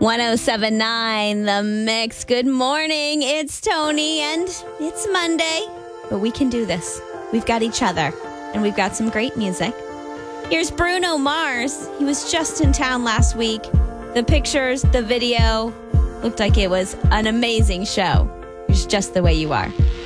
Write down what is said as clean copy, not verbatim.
1079 The Mix. Good morning. It's Tony and it's Monday, but we can do this. We've got each other and we've got some great music. Here's Bruno Mars. He was just in town last week. The pictures, the video looked like it was an amazing show. It's just the way you are.